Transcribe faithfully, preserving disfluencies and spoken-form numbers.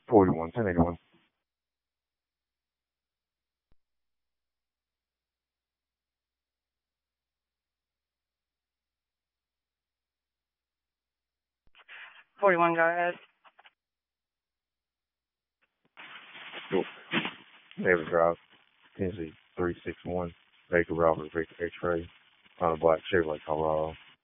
forty-one, ten eighty-one. forty-one, go ahead. Cool. David Drive, Tennessee three six one. Baker Robert, Victor X-ray, on a black Chevrolet Colorado.